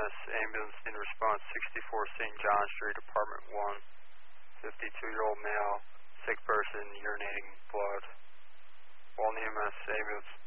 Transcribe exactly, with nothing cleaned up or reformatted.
S ambulance in response, sixty-four Saint John Street, apartment one, fifty-two-year-old male, sick person, urinating blood. Walton E M S ambulance.